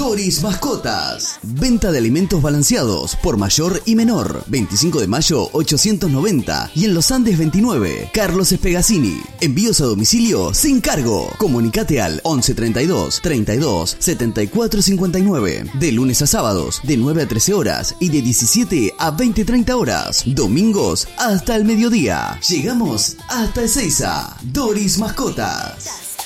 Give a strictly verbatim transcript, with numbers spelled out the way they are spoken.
Doris Mascotas. Venta de alimentos balanceados por mayor y menor. veinticinco de mayo ochocientos noventa y en Los Andes veintinueve. Carlos Espegacini. Envíos a domicilio sin cargo. Comunicate al once treinta y dos, treinta y dos, setenta y cuatro cincuenta y nueve. De lunes a sábados, de nueve a trece horas y de diecisiete a veinte treinta horas. Domingos hasta el mediodía. Llegamos hasta Ezeiza. Doris Mascotas.